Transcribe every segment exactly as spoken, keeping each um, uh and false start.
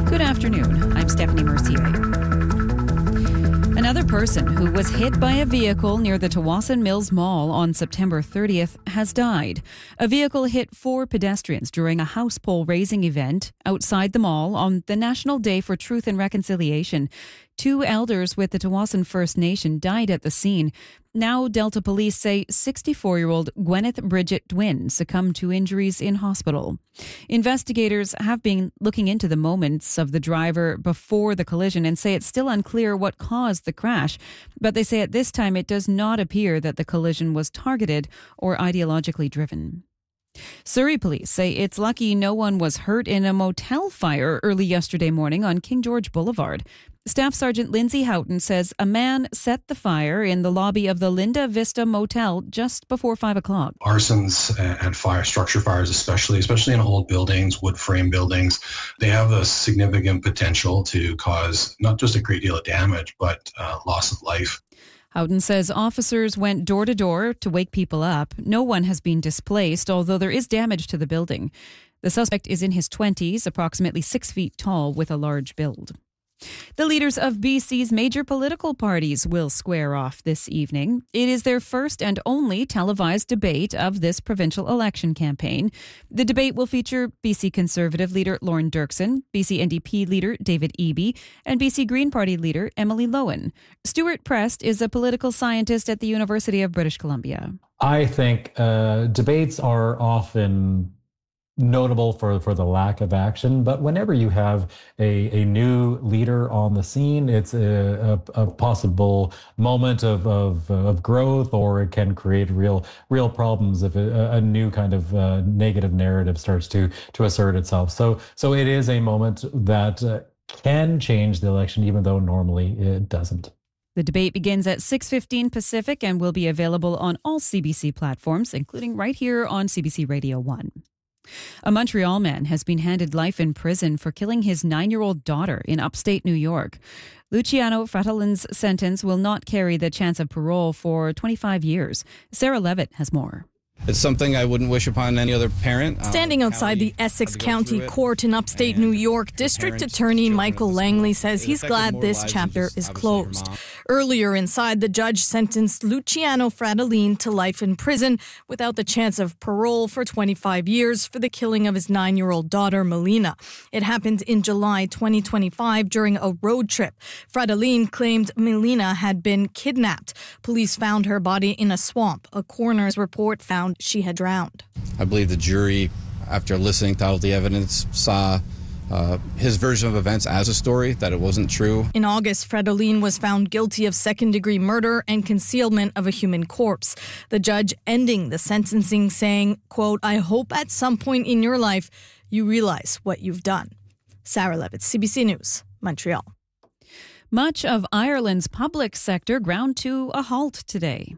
Good afternoon. I'm Stephanie Mercier. Another person who was hit by a vehicle near the Tsawwassen Mills Mall on September thirtieth has died. A vehicle hit four pedestrians during a house pole raising event outside the mall on the National Day for Truth and Reconciliation. Two elders with the Tsawwassen First Nation died at the scene. Now Delta police say sixty-four-year-old Gwyneth Bridget Dwin succumbed to injuries in hospital. Investigators have been looking into the moments of the driver before the collision and say it's still unclear what caused the crash. But they say at this time it does not appear that the collision was targeted or ideologically driven. Surrey police say it's lucky no one was hurt in a motel fire early yesterday morning on King George Boulevard. Staff Sergeant Lindsay Houghton says a man set the fire in the lobby of the Linda Vista Motel just before five o'clock. Arsons and fire, structure fires especially, especially in old buildings, wood frame buildings, they have a significant potential to cause not just a great deal of damage, but uh, loss of life. Houghton says officers went door to door to wake people up. No one has been displaced, although there is damage to the building. The suspect is in his twenties, approximately six feet tall, with a large build. The leaders of B C's major political parties will square off this evening. It is their first and only televised debate of this provincial election campaign. The debate will feature B C Conservative leader Lorne Dirksen, B C N D P leader David Eby, and B C Green Party leader Emily Lowen. Stuart Prest is a political scientist at the University of British Columbia. I think uh, debates are often notable for, for the lack of action. But whenever you have a, a new leader on the scene, it's a, a, a possible moment of, of, of growth, or it can create real real problems if a, a new kind of uh, negative narrative starts to, to assert itself. So, so it is a moment that uh, can change the election, even though normally it doesn't. The debate begins at six fifteen Pacific and will be available on all C B C platforms, including right here on C B C Radio one. A Montreal man has been handed life in prison for killing his nine-year-old daughter in upstate New York. Luciano Fratalin's sentence will not carry the chance of parole for twenty-five years. Sarah Levitt has more. It's something I wouldn't wish upon any other parent. Standing outside the Essex County Court in upstate New York, District Attorney Michael Langley says he's glad this chapter is closed. Earlier inside, the judge sentenced Luciano Fratalin to life in prison without the chance of parole for twenty-five years for the killing of his nine-year-old daughter, Melina. It happened in July twenty twenty-five during a road trip. Fratalin claimed Melina had been kidnapped. Police found her body in a swamp. A coroner's report found she had drowned. I believe the jury, after listening to all the evidence, saw uh, his version of events as a story, that it wasn't true. In August, Fratalin was found guilty of second-degree murder and concealment of a human corpse. The judge ending the sentencing saying, quote, "I hope at some point in your life you realize what you've done." Sarah Levitt, C B C News, Montreal. Much of Ireland's public sector ground to a halt today.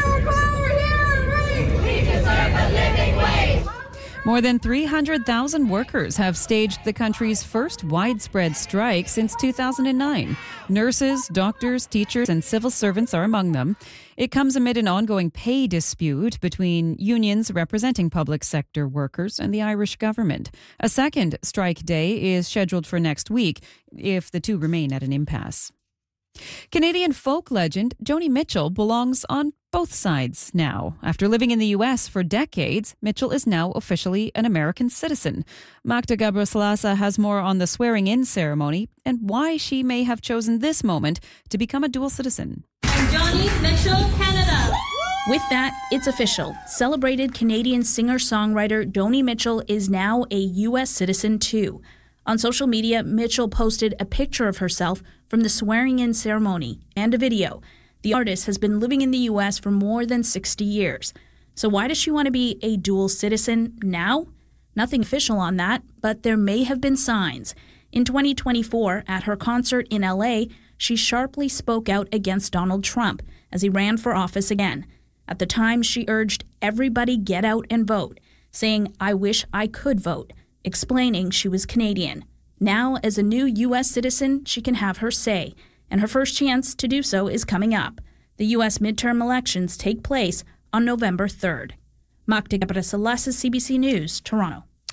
More than three hundred thousand workers have staged the country's first widespread strike since two thousand nine. Nurses, doctors, teachers, and civil servants are among them. It comes amid an ongoing pay dispute between unions representing public sector workers and the Irish government. A second strike day is scheduled for next week if the two remain at an impasse. Canadian folk legend Joni Mitchell belongs on both sides now. After living in the U S for decades, Mitchell is now officially an American citizen. Magda Gabrisalasa has more on the swearing-in ceremony and why she may have chosen this moment to become a dual citizen. I'm Joni Mitchell, Canada. With that, it's official. Celebrated Canadian singer-songwriter Joni Mitchell is now a U S citizen too. On social media, Mitchell posted a picture of herself from the swearing-in ceremony and a video. The artist has been living in the U S for more than sixty years. So why does she want to be a dual citizen now? Nothing official on that, but there may have been signs. In twenty twenty-four, at her concert in L A, she sharply spoke out against Donald Trump as he ran for office again. At the time, she urged everybody get out and vote, saying, "I wish I could vote," explaining she was Canadian. Now, as a new U S citizen, she can have her say, and her first chance to do so is coming up. The U S midterm elections take place on November third. Magda Gabrisalasa, C B C News, Toronto.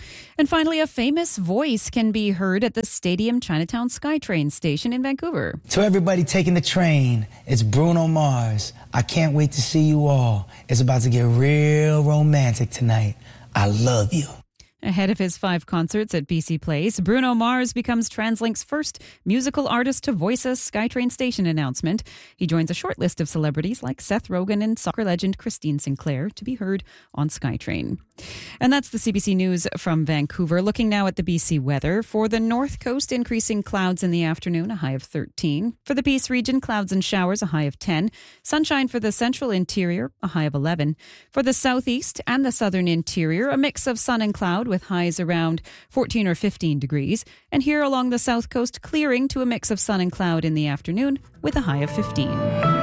And finally, a famous voice can be heard at the Stadium Chinatown SkyTrain station in Vancouver. To everybody taking the train, it's Bruno Mars. I can't wait to see you all. It's about to get real romantic tonight. I love you. Ahead of his five concerts at B C Place, Bruno Mars becomes TransLink's first musical artist to voice a SkyTrain station announcement. He joins a short list of celebrities like Seth Rogen and soccer legend Christine Sinclair to be heard on SkyTrain. And that's the C B C News from Vancouver. Looking now at the B C weather. For the North Coast, increasing clouds in the afternoon, a high of thirteen. For the Peace region, clouds and showers, a high of ten. Sunshine for the central interior, a high of eleven. For the southeast and the southern interior, a mix of sun and cloud with highs around fourteen or fifteen degrees. And here along the south coast, clearing to a mix of sun and cloud in the afternoon with a high of fifteen.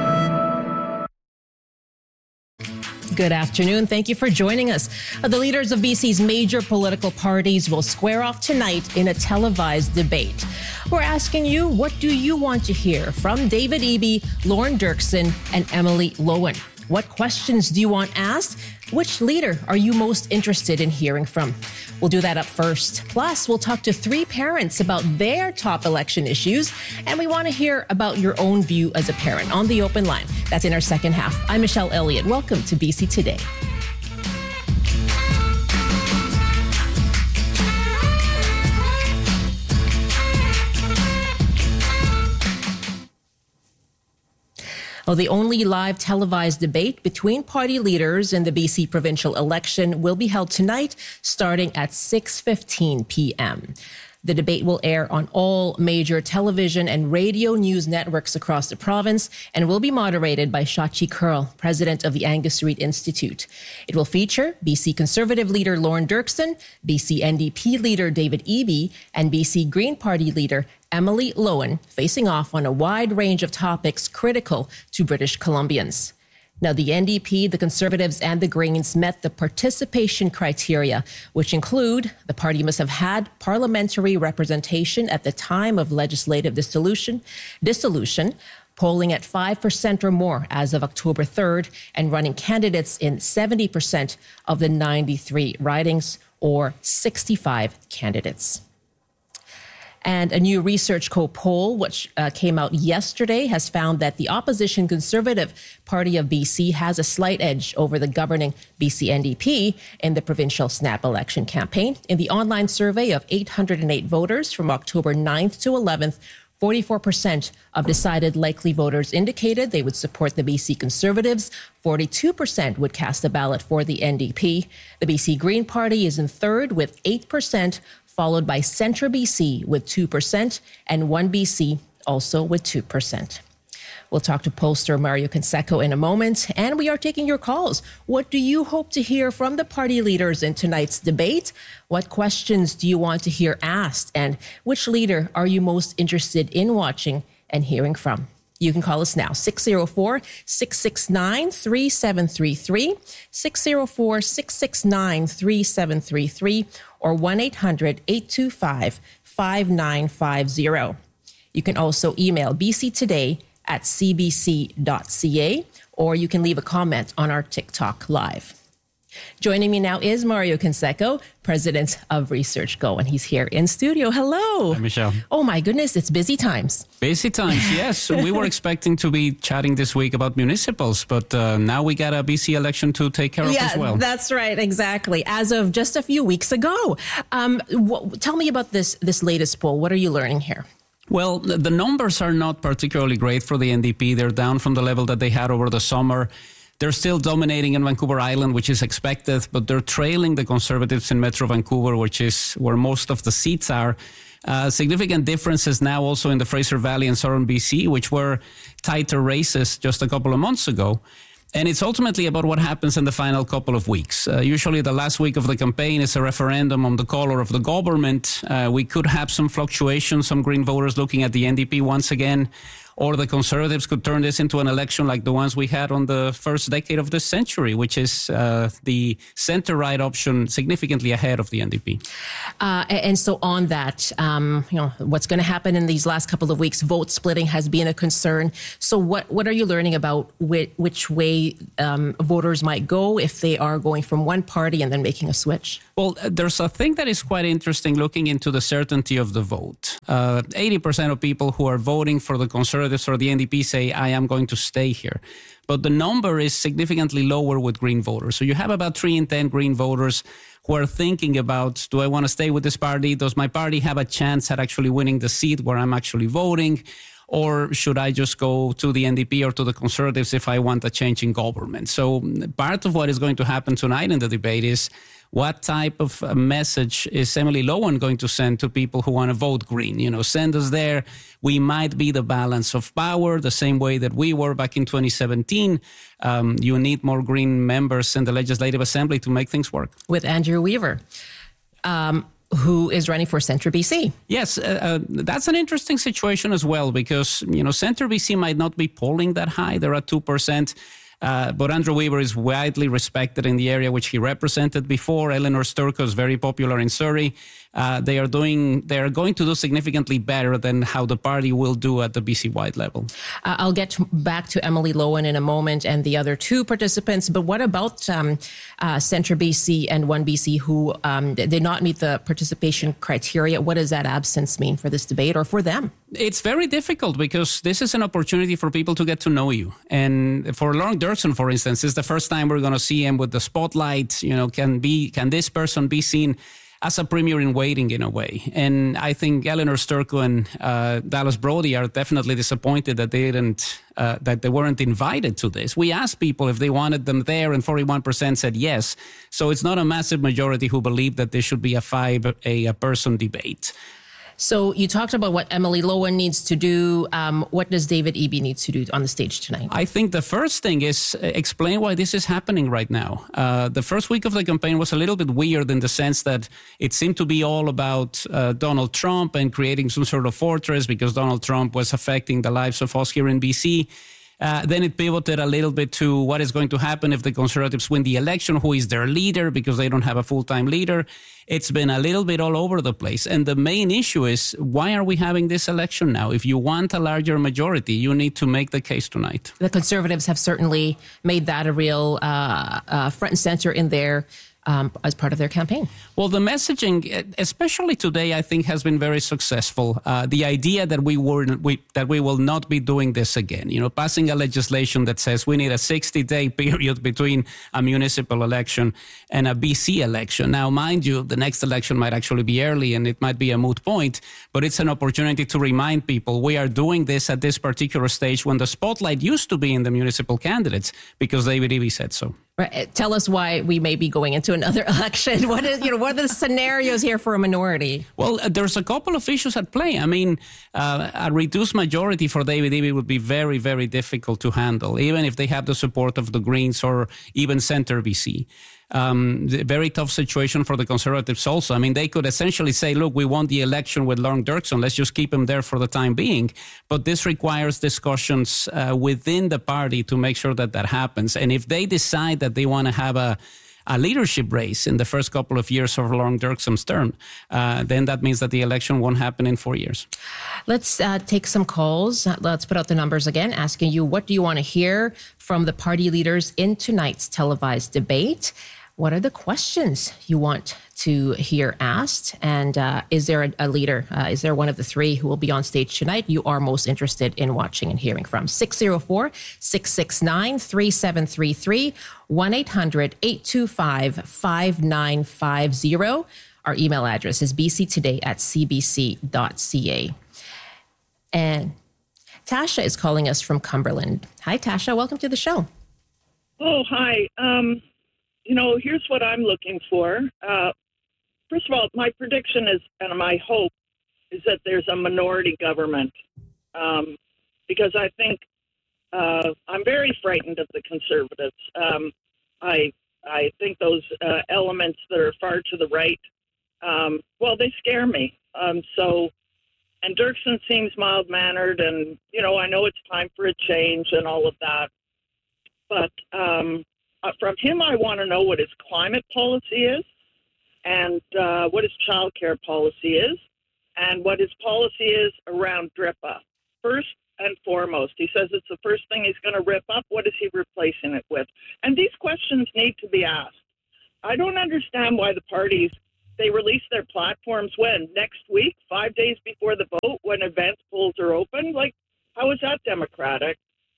Good afternoon. Thank you for joining us. The leaders of B C's major political parties will square off tonight in a televised debate. We're asking you, what do you want to hear from David Eby, Lorne Dirksen, and Emily Loewen? What questions do you want asked? Which leader are you most interested in hearing from? We'll do that up first. Plus, we'll talk to three parents about their top election issues, and we want to hear about your own view as a parent on the open line. That's in our second half. I'm Michelle Elliott. Welcome to B C Today. Well, the only live televised debate between party leaders in the B C provincial election will be held tonight, starting at six fifteen p.m. The debate will air on all major television and radio news networks across the province and will be moderated by Shachi Kurl, president of the Angus Reid Institute. It will feature B C Conservative leader Lorne Dirksen, B C N D P leader David Eby, and B C Green Party leader Emily Loewen, facing off on a wide range of topics critical to British Columbians. Now, the N D P, the Conservatives, and the Greens met the participation criteria, which include the party must have had parliamentary representation at the time of legislative dissolution, dissolution, polling at five percent or more as of October third, and running candidates in seventy percent of the ninety-three ridings, or sixty-five candidates. And a new Research Co poll, which uh, came out yesterday, has found that the opposition Conservative Party of B C has a slight edge over the governing B C N D P in the provincial snap election campaign. In the online survey of eight hundred eight voters from October ninth to eleventh, forty-four percent of decided likely voters indicated they would support the B C Conservatives. forty-two percent would cast a ballot for the N D P. The B C Green Party is in third with eight percent, followed by Centre B C with two percent and One B C also with two percent. We'll talk to pollster Mario Canseco in a moment, and we are taking your calls. What do you hope to hear from the party leaders in tonight's debate? What questions do you want to hear asked? And which leader are you most interested in watching and hearing from? You can call us now, six oh four, six six nine, three seven three three, six oh four, six six nine, three seven three three, or one eight hundred, eight two five, five nine five zero. You can also email b c today at c b c dot c a, or you can leave a comment on our TikTok Live. Joining me now is Mario Canseco, president of Research Co, and he's here in studio. Hello. Hi, Michelle. Oh my goodness, it's busy times. Busy times, yes. We were expecting to be chatting this week about municipals, but uh, now we got a B C election to take care of yeah, as well. That's right, exactly. As of just a few weeks ago. Um, w- tell me about this, this latest poll. What are you learning here? Well, the numbers are not particularly great for the N D P. They're down from the level that they had over the summer. They're still dominating in Vancouver Island, which is expected, but they're trailing the Conservatives in Metro Vancouver, which is where most of the seats are. Uh, significant differences now also in the Fraser Valley and Southern B C, which were tighter races just a couple of months ago. And it's ultimately about what happens in the final couple of weeks. Uh, usually the last week of the campaign is a referendum on the color of the government. Uh, we could have some fluctuations, some Green voters looking at the N D P once again, or the Conservatives could turn this into an election like the ones we had on the first decade of this century, which is uh, the center-right option significantly ahead of the N D P. Uh, and so on that, um, you know, what's going to happen in these last couple of weeks, vote splitting has been a concern. So what, what are you learning about which, which way um, voters might go if they are going from one party and then making a switch? Well, there's a thing that is quite interesting looking into the certainty of the vote. Uh, eighty percent of people who are voting for the Conservatives or the N D P say, I am going to stay here. But the number is significantly lower with Green voters. So you have about three in ten Green voters who are thinking about, do I want to stay with this party? Does my party have a chance at actually winning the seat where I'm actually voting? Or should I just go to the N D P or to the Conservatives if I want a change in government? So part of what is going to happen tonight in the debate is what type of message is Emily Lowen going to send to people who want to vote Green? You know, send us there. We might be the balance of power, the same way that we were back in twenty seventeen. Um, you need more Green members in the Legislative Assembly to make things work. With Andrew Weaver, um, who is running for Centre B C. Yes, uh, uh, that's an interesting situation as well, because, you know, Centre B C might not be polling that high. They're at two percent. Uh, but Andrew Weaver is widely respected in the area which he represented before. Eleanor Sturko is very popular in Surrey. Uh, they are doing. They are going to do significantly better than how the party will do at the B C-wide level. Uh, I'll get back to Emily Lowen in a moment and the other two participants. But what about um, uh, Centre B C and One B C who um, did not meet the participation criteria? What does that absence mean for this debate or for them? It's very difficult because this is an opportunity for people to get to know you. And for Lorne Dirksen, for instance, it's the first time we're going to see him with the spotlight. You know, can be can this person be seen as a premier in waiting in a way? And I think Eleanor Sturko and uh, Dallas Brody are definitely disappointed that they didn't, uh, that they weren't invited to this. We asked people if they wanted them there, and forty-one percent said yes. So it's not a massive majority who believe that this should be a five a, a person debate. So you talked about what Emily Lowen needs to do. Um, what does David Eby need to do on the stage tonight? I think the first thing is explain why this is happening right now. Uh, the first week of the campaign was a little bit weird in the sense that it seemed to be all about uh, Donald Trump and creating some sort of fortress because Donald Trump was affecting the lives of us here in B C. Uh, then it pivoted a little bit to what is going to happen if the Conservatives win the election, who is their leader, because they don't have a full-time leader. It's been a little bit all over the place. And the main issue is, why are we having this election now? If you want a larger majority, you need to make the case tonight. The Conservatives have certainly made that a real uh, uh, front and center in their Um, as part of their campaign. Well, the messaging, especially today, I think has been very successful. Uh, the idea that we were we, that we will not be doing this again, you know, passing a legislation that says we need a sixty-day period between a municipal election and a B C election. Now, mind you, the next election might actually be early and it might be a moot point, but it's an opportunity to remind people we are doing this at this particular stage when the spotlight used to be in the municipal candidates because David Eby said so. Right. Tell us why we may be going into another election. What is, you know, what are the scenarios here for a minority? Well, uh, there's a couple of issues at play. I mean, uh, a reduced majority for David Eby would be very, very difficult to handle, even if they have the support of the Greens or even Centre B C. Um, the very tough situation for the Conservatives also. I mean, they could essentially say, look, we won the election with Lorne Dirksen. Let's just keep him there for the time being. But this requires discussions uh, within the party to make sure that that happens. And if they decide that they want to have a a leadership race in the first couple of years of Lorne Dirksen's term, uh, then that means that the election won't happen in four years. Let's uh, take some calls. Let's put out the numbers again, asking you, what do you want to hear from the party leaders in tonight's televised debate? What are the questions you want to hear asked? And uh, is there a, a leader? Uh, is there one of the three who will be on stage tonight you are most interested in watching and hearing from? six oh four, six six nine, three seven three three, one eight hundred, eight two five, five nine five zero. Our email address is b c today at c b c dot c a. And Tasha is calling us from Cumberland. Hi, Tasha. Welcome to the show. Oh, hi. Um... You know, here's what I'm looking for. Uh, first of all, my prediction is, and my hope, is that there's a minority government. Um, because I think uh, I'm very frightened of the Conservatives. Um, I I think those uh, elements that are far to the right, um, well, they scare me. Um, so And Dirksen seems mild-mannered, and, you know, I know it's time for a change and all of that. But um, uh, from him, I want to know what his climate policy is, and uh, what his child care policy is, and what his policy is around DRIPA. First and foremost, he says it's the first thing he's going to rip up. What is he replacing it with? And these questions need to be asked. I don't understand why the parties, they release their platforms when? Next week, five days before the vote, when advance polls are open? Like, how is that democratic?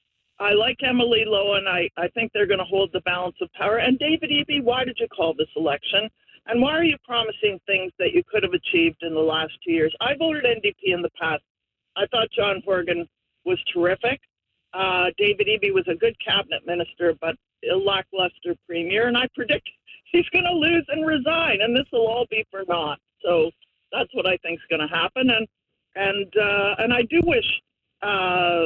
I like Emily Lowen. I, I think they're going to hold the balance of power. And David Eby, why did you call this election? And why are you promising things that you could have achieved in the last two years? I voted N D P in the past. I thought John Horgan was terrific. Uh, David Eby was a good cabinet minister, but a lackluster premier. And I predict he's going to lose and resign, and this will all be for naught. So that's what I think is going to happen. And and uh, and I do wish uh,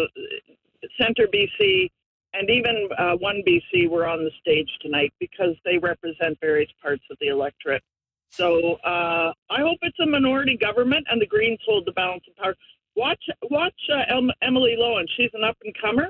Centre B C and even uh, One B C were on the stage tonight, because they represent various parts of the electorate. So uh, I hope it's a minority government and the Greens hold the balance of power. Watch watch uh, em- Emily Lowen. She's an up-and-comer.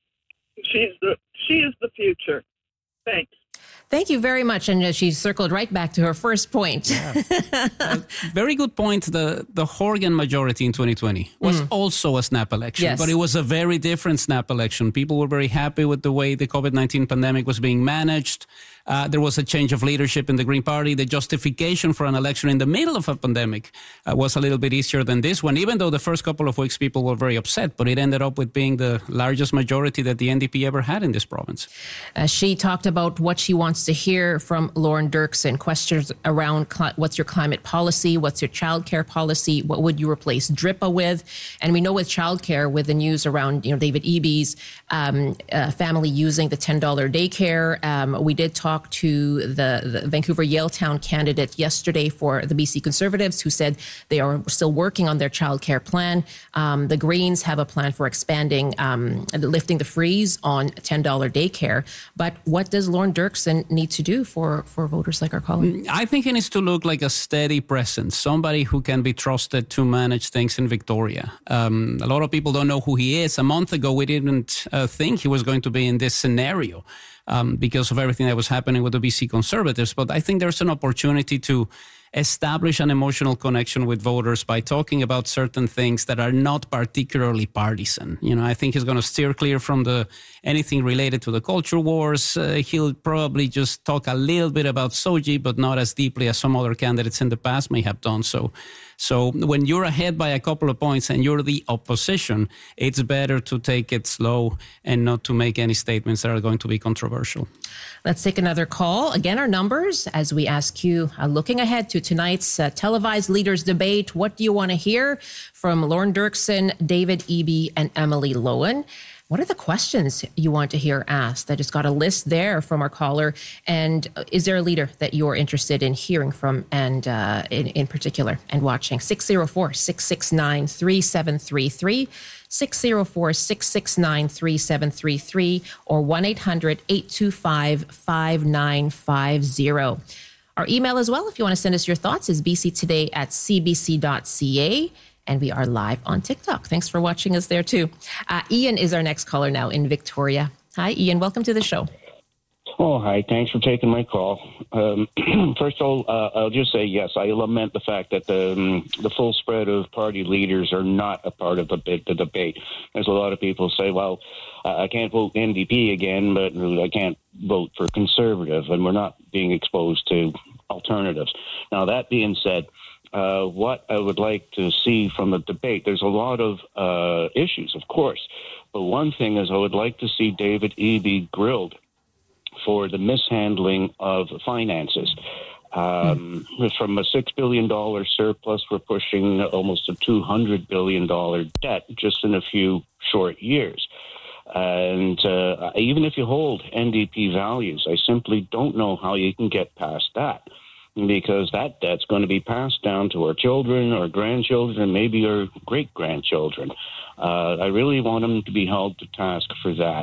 She's the she is the future. Thanks. Thank you very much. And uh, she circled right back to her first point. Yeah. uh, very good point. The the Horgan majority in twenty twenty was mm. also a snap election, yes. but it was a very different snap election. People were very happy with the way the COVID nineteen pandemic was being managed. Uh, there was a change of leadership in the Green Party. The justification for an election in the middle of a pandemic uh, was a little bit easier than this one, even though the first couple of weeks people were very upset, but it ended up with being the largest majority that the N D P ever had in this province. Uh, she talked about what she wants to hear from Lorne Dirksen, questions around cl- what's your climate policy, what's your childcare policy, what would you replace DRIPA with? And we know with childcare, with the news around, you know, David Eby's um, uh, family using the ten dollars daycare, um, we did talk to the, the Vancouver Yaletown candidate yesterday for the B C Conservatives, who said they are still working on their childcare plan. Um, the Greens have a plan for expanding, um, lifting the freeze on ten dollars daycare. But what does Lorne Dirksen need to do for, for voters like our caller? I think he needs to look like a steady presence, somebody who can be trusted to manage things in Victoria. Um, a lot of people don't know who he is. A month ago, we didn't uh, think he was going to be in this scenario. Um, because of everything that was happening with the B C Conservatives. But I think there's an opportunity to establish an emotional connection with voters by talking about certain things that are not particularly partisan. You know, I think he's going to steer clear from the anything related to the culture wars. Uh, he'll probably just talk a little bit about Soji, but not as deeply as some other candidates in the past may have done so. So when you're ahead by a couple of points and you're the opposition, it's better to take it slow and not to make any statements that are going to be controversial. Let's take another call. Again, our numbers as we ask you, uh, looking ahead to tonight's uh, televised leaders debate, what do you want to hear from Lorne Dirksen, David Eby, and Emily Lowen? What are the questions you want to hear asked? I just got a list there from our caller. And is there a leader that you're interested in hearing from and uh, in, in particular and watching? six oh four, six six nine, three seven three three, six oh four, six six nine, three seven three three, or one eight hundred, eight two five, five nine five zero. Our email as well, if you want to send us your thoughts, is b c today at c b c dot c a. And we are live on TikTok. Thanks for watching us there, too. Uh, Ian is our next caller now in Victoria. Hi, Ian. Welcome to the show. Oh, hi. Thanks for taking my call. Um, first of all, uh, I'll just say, yes, I lament the fact that the, um, the full spread of party leaders are not a part of the, the debate. There's a lot of people say, well, uh, I can't vote N D P again, but I can't vote for Conservative, and we're not being exposed to alternatives. Now, that being said, Uh, what I would like to see from the debate, there's a lot of uh, issues, of course. But one thing is I would like to see David Eby grilled for the mishandling of finances. Um, mm. From a six billion dollars surplus, we're pushing almost a two hundred billion dollars debt just in a few short years. And uh, even if you hold N D P values, I simply don't know how you can get past that. Because that debt's going to be passed down to our children, our grandchildren, and maybe our great-grandchildren. Uh, I really want them to be held to task for that.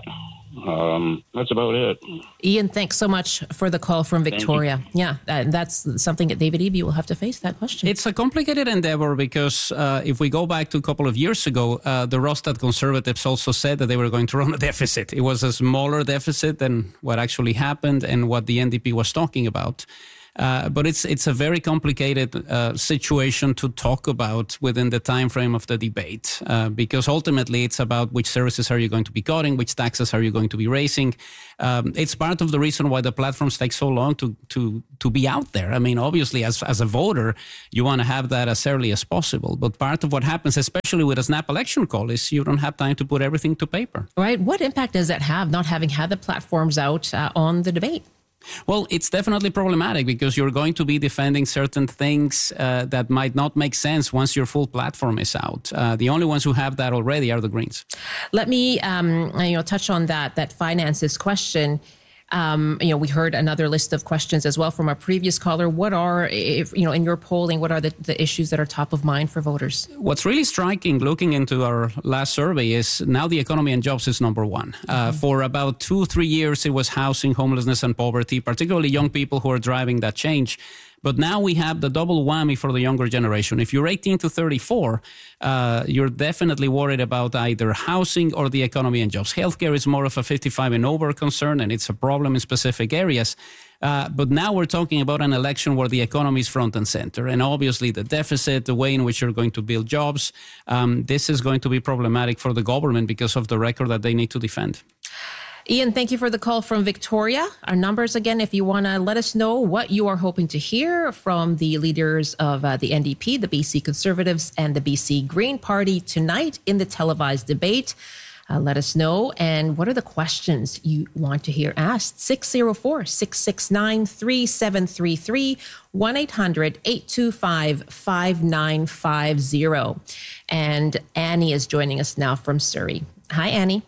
Um, that's about it. Ian, thanks so much for the call from Victoria. Yeah, uh, that's something that David Eby will have to face, that question. It's a complicated endeavor because uh, if we go back to a couple of years ago, uh, the Rostad Conservatives also said that they were going to run a deficit. It was a smaller deficit than what actually happened and what the N D P was talking about. Uh, but it's it's a very complicated uh, situation to talk about within the time frame of the debate, uh, because ultimately it's about which services are you going to be cutting, which taxes are you going to be raising. Um, it's part of the reason why the platforms take so long to to to be out there. I mean, obviously, as as a voter, you want to have that as early as possible. But part of what happens, especially with a snap election call, is you don't have time to put everything to paper. Right. What impact does that have, not having had the platforms out uh, on the debate? Well, it's definitely problematic because you're going to be defending certain things uh, that might not make sense once your full platform is out. Uh, the only ones who have that already are the Greens. Let me, um, you know, touch on that that finances question. Um, you know, we heard another list of questions as well from our previous caller. What are, if, you know, in your polling, what are the, the issues that are top of mind for voters? What's really striking, looking into our last survey, is now the economy and jobs is number one. Uh, mm-hmm. For about two, three years, it was housing, homelessness, and poverty, particularly young people who are driving that change. But now we have the double whammy for the younger generation. If you're eighteen to thirty-four, uh, you're definitely worried about either housing or the economy and jobs. Healthcare is more of a fifty-five and over concern, and it's a problem in specific areas. Uh, but now we're talking about an election where the economy is front and center. And obviously the deficit, the way in which you're going to build jobs, um, this is going to be problematic for the government because of the record that they need to defend. Ian, thank you for the call from Victoria. Our numbers again, if you want to let us know what you are hoping to hear from the leaders of uh, the N D P, the B C Conservatives, and the B C Green Party tonight in the televised debate. Uh, let us know. And what are the questions you want to hear asked? six oh four, six six nine, three seven three three, one eight hundred, eight two five, five nine five zero. And Annie is joining us now from Surrey. Hi, Annie.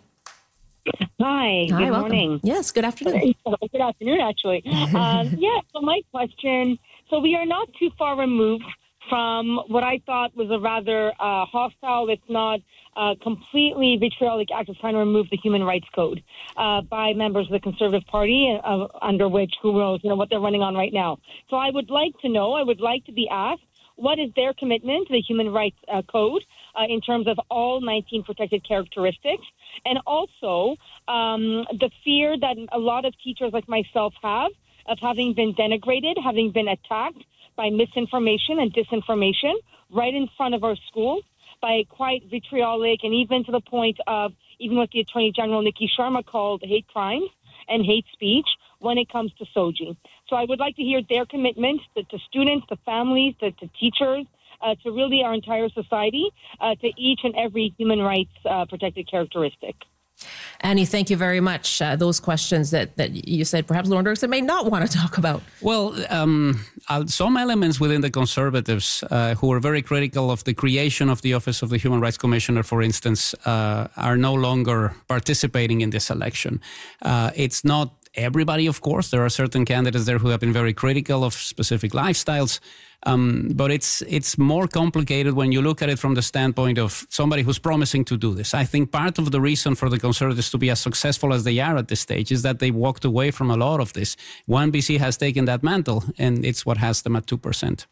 Hi, Hi, good welcome. morning. Yes, good afternoon. Good afternoon, actually. Um, yeah, so my question, so we are not too far removed from what I thought was a rather uh, hostile, if not uh, completely vitriolic act of trying to remove the Human Rights Code uh, by members of the Conservative Party, uh, under which, who knows, you know, what they're running on right now. So I would like to know, I would like to be asked, what is their commitment to the Human Rights uh, Code uh, in terms of all nineteen protected characteristics? And also um, the fear that a lot of teachers like myself have of having been denigrated, having been attacked by misinformation and disinformation right in front of our schools by quite vitriolic and even to the point of, even what the Attorney General Nikki Sharma called hate crimes and hate speech when it comes to SOGI. So I would like to hear their commitment to, to students, to families, to, to teachers, uh, to really our entire society, uh, to each and every human rights uh, protected characteristic. Annie, thank you very much. Uh, those questions that, that you said perhaps Lauren Dirksen may not want to talk about. Well, um, uh, some elements within the Conservatives uh, who are very critical of the creation of the Office of the Human Rights Commissioner, for instance, uh, are no longer participating in this election. Uh, it's not everybody, of course. There are certain candidates there who have been very critical of specific lifestyles. Um, but it's it's more complicated when you look at it from the standpoint of somebody who's promising to do this. I think part of the reason for the Conservatives to be as successful as they are at this stage is that they walked away from a lot of this. one B C has taken that mantle, and it's what has them at two percent.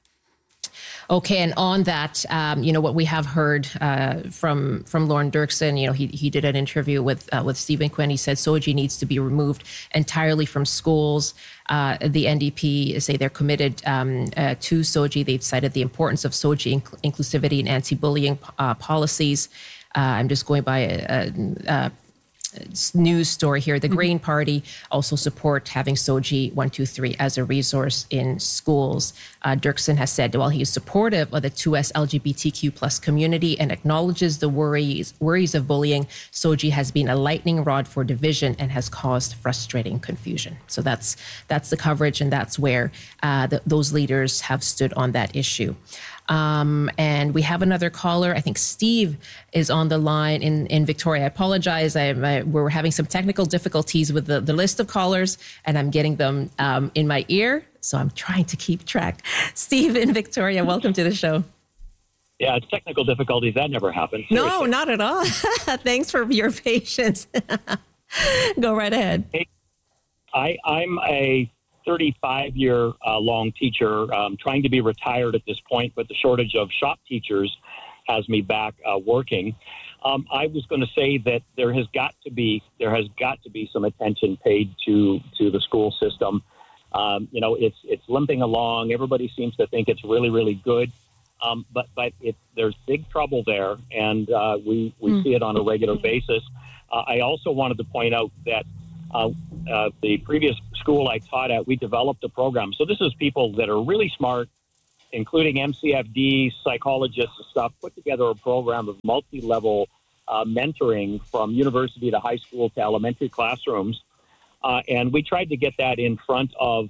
Okay, and on that, um, you know, what we have heard uh, from from Lauren Dirksen, you know, he he did an interview with uh, with Stephen Quinn. He said SOGI needs to be removed entirely from schools. Uh, the N D P say they're committed um, uh, to SOGI. They've cited the importance of SOGI inc- inclusivity and anti-bullying uh, policies. Uh, I'm just going by a, a, a news story here. The mm-hmm. Green Party also support having SOGI one two three as a resource in schools. Uh, Dirksen has said, while he is supportive of the two S L G B T Q plus community and acknowledges the worries worries of bullying, SOGI has been a lightning rod for division and has caused frustrating confusion. So that's that's the coverage, and that's where uh, the, those leaders have stood on that issue. Um, and we have another caller. I think Steve is on the line in, in Victoria. I apologize. I, I, we're having some technical difficulties with the, the list of callers, and I'm getting them um, in my ear. So I'm trying to keep track. Steve in Victoria, welcome to the show. Yeah, it's technical difficulties. That never happens. No, not at all. Thanks for your patience. Go right ahead. Hey, I, I'm a thirty-five-year uh, long teacher, um, trying to be retired at this point, but the shortage of shop teachers has me back uh, working. Um, I was going to say that there has got to be there has got to be some attention paid to to the school system. Um, you know, it's it's limping along. Everybody seems to think it's really, really good, um, but but it, there's big trouble there, and uh, we we mm. see it on a regular basis. Uh, I also wanted to point out that uh, uh, the previous school I taught at, we developed a program. So this is people that are really smart, including M C F D, psychologists and stuff, put together a program of multi-level uh, mentoring from university to high school to elementary classrooms. Uh, and we tried to get that in front of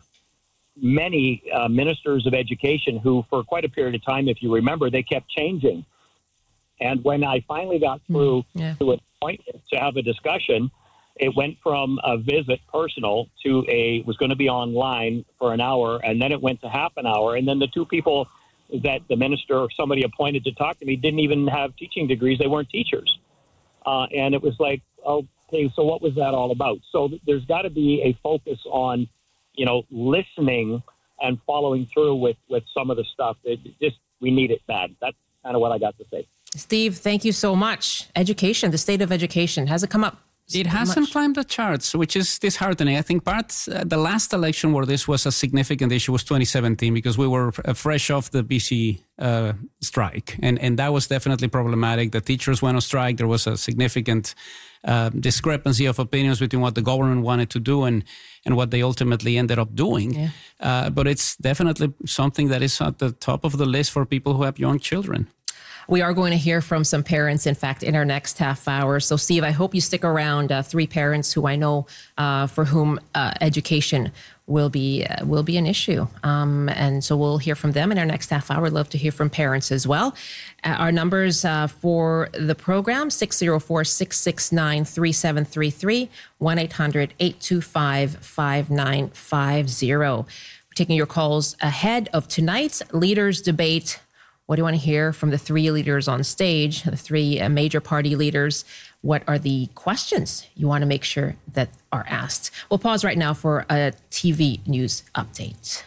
many uh, ministers of education who, for quite a period of time, if you remember, they kept changing. And when I finally got through yeah. to a point to have a discussion, it went from a visit personal to a was going to be online for an hour, and then it went to half an hour. And then the two people that the minister or somebody appointed to talk to me didn't even have teaching degrees. They weren't teachers. Uh, and it was like, okay, so what was that all about? So th- there's got to be a focus on, you know, listening and following through with, with some of the stuff. It just, we need it bad. That's kind of what I got to say. Steve, thank you so much. Education, the state of education, has it come up? It hasn't much. climbed the charts, which is disheartening. I think part uh, the last election where this was a significant issue was twenty seventeen, because we were uh, fresh off the B C uh, strike, and and that was definitely problematic. The teachers went on strike. There was a significant uh, discrepancy of opinions between what the government wanted to do and and what they ultimately ended up doing. Yeah. Uh, but it's definitely something that is at the top of the list for people who have young children. We are going to hear from some parents, in fact, in our next half hour. So, Steve, I hope you stick around. Uh, three parents who I know uh, for whom uh, education will be uh, will be an issue. Um, and so we'll hear from them in our next half hour. I'd love to hear from parents as well. Uh, our numbers uh, for the program, six oh four, six six nine, three seven three three, one eight hundred, eight two five, five nine five zero. We're taking your calls ahead of tonight's leaders debate. What do you want to hear from the three leaders on stage, the three uh, major party leaders? What are the questions you want to make sure that are asked? We'll pause right now for a T V news update.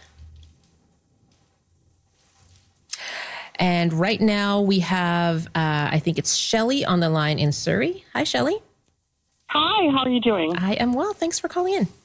And right now we have, uh, I think it's Shelley on the line in Surrey. Hi, Shelley. Hi, how are you doing? I am well. Thanks for calling in.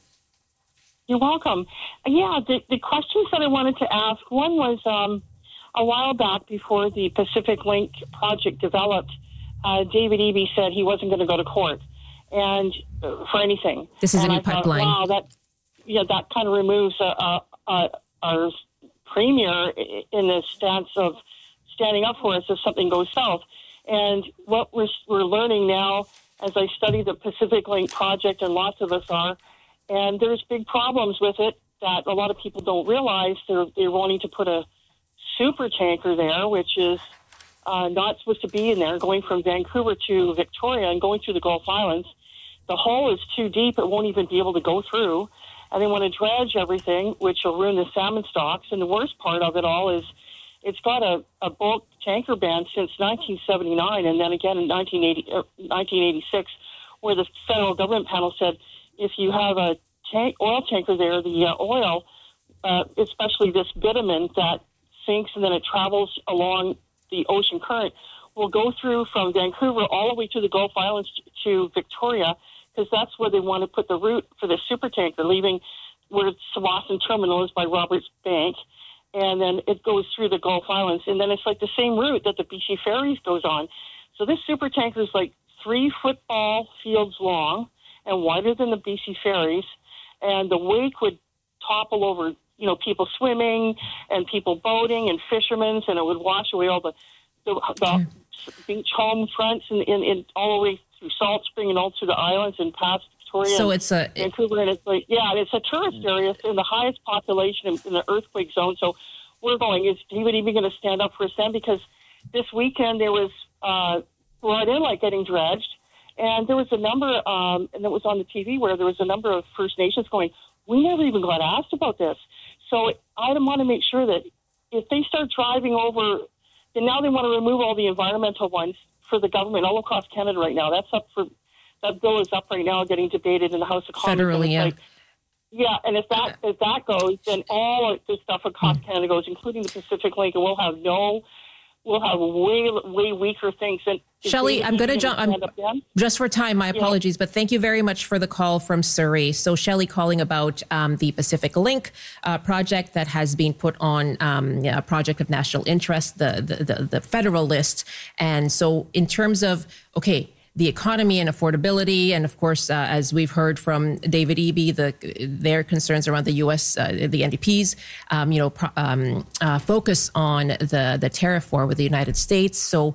You're welcome. Yeah, the, the questions that I wanted to ask, one was... Um, A while back, before the Pacific Link project developed, uh, David Eby said he wasn't going to go to court and uh, for anything. This is and a new I pipeline. Thought, wow, that yeah, that kind of removes uh, uh, uh, our premier in the stance of standing up for us if something goes south. And what we're we're learning now, as I study the Pacific Link project, and lots of us are, and there's big problems with it that a lot of people don't realize. They're they're wanting to put a super tanker there, which is uh, not supposed to be in there, going from Vancouver to Victoria and going through the Gulf Islands. The hole is too deep; it won't even be able to go through. And they want to dredge everything, which will ruin the salmon stocks. And the worst part of it all is it's got a, a bulk tanker ban since nineteen seventy-nine, and then again in nineteen eighty, uh, nineteen eighty-six, where the federal government panel said if you have a tank, oil tanker there, the uh, oil, uh, especially this bitumen that sinks and then it travels along the ocean current, will go through from Vancouver all the way to the Gulf Islands to Victoria, because that's where they want to put the route for the super tanker, leaving where Tsawwassen Terminal is by Roberts Bank, and then it goes through the Gulf Islands, and then it's like the same route that the B C Ferries goes on. So this super tanker is like three football fields long and wider than the B C Ferries, and the wake would topple over, you know, people swimming and people boating and fishermen, and it would wash away all the the, the beach home fronts and, and, and all the way through Salt Spring and all through the islands and past Victoria. So and it's a Vancouver, and it's like yeah, it's a tourist area in the highest population in, in the earthquake zone. So we're going. Is David even going to stand up for us then? Because this weekend there was uh, Broad Inlet getting dredged, and there was a number, um, and it was on the T V where there was a number of First Nations going, we never even got asked about this. So I want to make sure that if they start driving over, then now they want to remove all the environmental ones for the government all across Canada right now. That's up for that bill is up right now, getting debated in the House of Commons. Federally, yeah. Like, yeah, and if that if that goes, then all of this stuff across mm. Canada goes, including the Pacific Link, and we'll have no, we'll have way way weaker things. And Shelley, I'm going to jump. I'm, just for time, my apologies, yeah. but thank you very much for the call from Surrey. So Shelley calling about um, the Pacific Link uh, project that has been put on um, a project of national interest, the, the the the federal list. And so in terms of okay. the economy and affordability, and of course, uh, as we've heard from David Eby, the their concerns around the U S, uh, the N D P's, um, you know, pro, um, uh, focus on the the tariff war with the United States. So,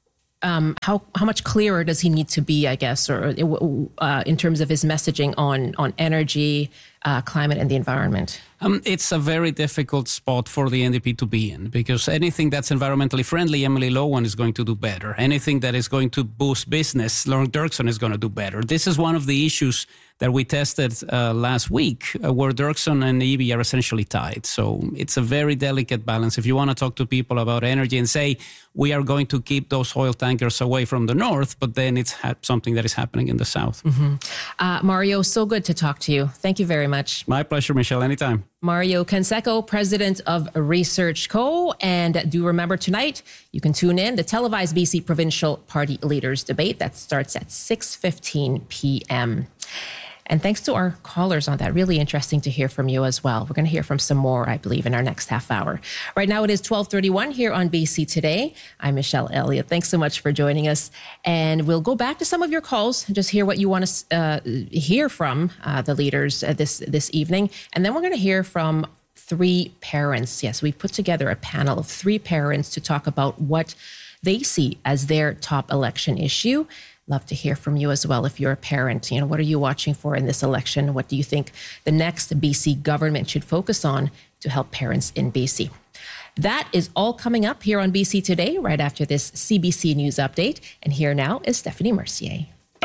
um, how how much clearer does he need to be, I guess, or uh, in terms of his messaging on on energy, uh, climate, and the environment? Um, it's a very difficult spot for the N D P to be in, because anything that's environmentally friendly, Emily Lowen is going to do better. Anything that is going to boost business, Lauren Dirksen is going to do better. This is one of the issues that we tested uh, last week, uh, where Dirksen and Eby are essentially tied. So it's a very delicate balance. If you want to talk to people about energy and say, we are going to keep those oil tankers away from the north, but then it's ha- something that is happening in the south. Mm-hmm. Uh, Mario, so good to talk to you. Thank you very much. My pleasure, Michelle. Anytime. Mario Canseco, president of Research Co. And do remember tonight, you can tune in the televised B C Provincial Party Leaders Debate that starts at six fifteen p.m. And thanks to our callers on that. Really interesting to hear from you as well. We're going to hear from some more, I believe, in our next half hour. Right now it is twelve thirty-one here on B C Today. I'm Michelle Elliott. Thanks so much for joining us. And we'll go back to some of your calls, just hear what you want to uh, hear from uh, the leaders uh, this, this evening. And then we're going to hear from three parents. Yes, we've put together a panel of three parents to talk about what they see as their top election issue. Love to hear from you as well. If you're a parent, you know, what are you watching for in this election? What do you think the next B C government should focus on to help parents in B C? That is all coming up here on B C Today, right after this C B C News update. And here now is Stephanie Mercier.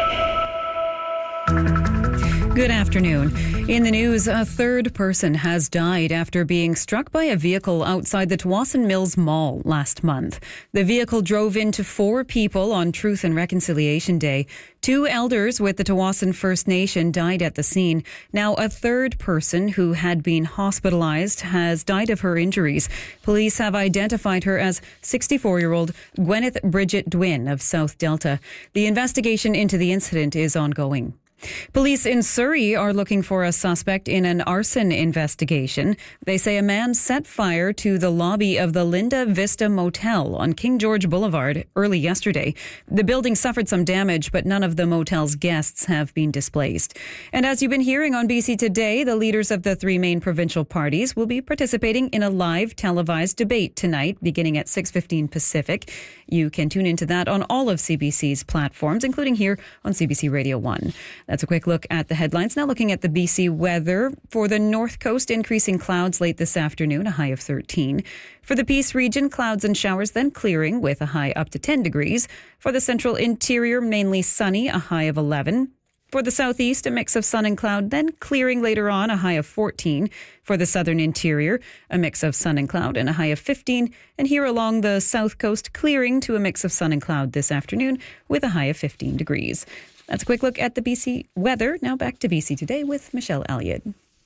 Good afternoon. In the news, a third person has died after being struck by a vehicle outside the Tsawwassen Mills Mall last month. The vehicle drove into four people on Truth and Reconciliation Day. Two elders with the Tsawwassen First Nation died at the scene. Now, a third person who had been hospitalized has died of her injuries. Police have identified her as sixty-four-year-old Gwyneth Bridget Dwin of South Delta. The investigation into the incident is ongoing. Police in Surrey are looking for a suspect in an arson investigation. They say a man set fire to the lobby of the Linda Vista Motel on King George Boulevard early yesterday. The building suffered some damage, but none of the motel's guests have been displaced. And as you've been hearing on B C Today, the leaders of the three main provincial parties will be participating in a live televised debate tonight, beginning at six fifteen Pacific. You can tune into that on all of C B C's platforms, including here on C B C Radio one. That's a quick look at the headlines. Now looking at the B C weather. For the North Coast, increasing clouds late this afternoon, a high of thirteen. For the Peace region, clouds and showers, then clearing with a high up to ten degrees. For the Central Interior, mainly sunny, a high of eleven. For the Southeast, a mix of sun and cloud, then clearing later on, a high of fourteen. For the Southern Interior, a mix of sun and cloud and a high of fifteen. And here along the South Coast, clearing to a mix of sun and cloud this afternoon with a high of fifteen degrees. That's a quick look at the B C weather. Now back to B C Today with Michelle Elliott.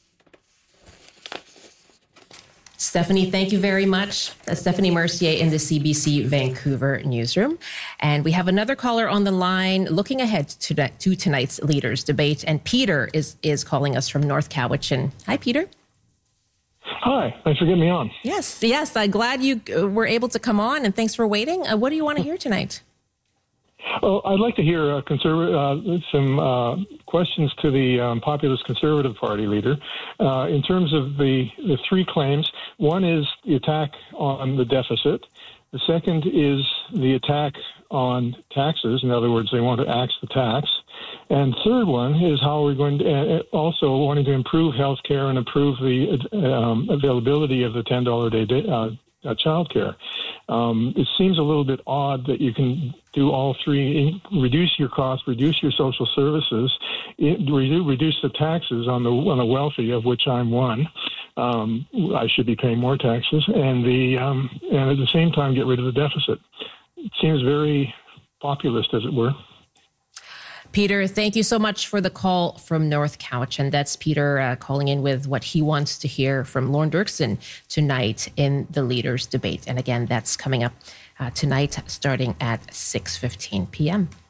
Stephanie, thank you very much. That's Stephanie Mercier in the C B C Vancouver newsroom. And we have another caller on the line looking ahead to, to tonight's leaders debate. And Peter is, is calling us from North Cowichan. Hi, Peter. Hi, thanks for getting me on. Yes, yes. I'm glad you were able to come on, and thanks for waiting. Uh, what do you want to hear tonight? Well, I'd like to hear uh, conserv- uh, some uh, questions to the um, populist Conservative Party leader uh, in terms of the, the three claims. One is the attack on the deficit. The second is the attack on taxes. In other words, they want to axe the tax. And third one is how we're going to uh, also wanting to improve health care and improve the um, availability of the ten dollars a day uh, uh, child care. Um, it seems a little bit odd that you can do all three, reduce your costs, reduce your social services, reduce the taxes on the on the wealthy, of which I'm one. Um, I should be paying more taxes, and the um, and at the same time get rid of the deficit. It seems very populist, as it were. Peter, thank you so much for the call from North Couch. And that's Peter uh, calling in with what he wants to hear from Lorne Dirksen tonight in the Leaders Debate. And again, that's coming up uh, tonight starting at six fifteen p.m.